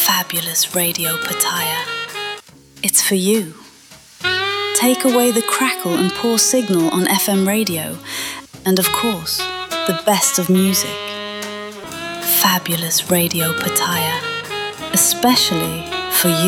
Fabulous Radio Pattaya. It's for you. Take away the crackle and poor signal on FM radio, and of course, the best of music. Fabulous Radio Pattaya, especially for you.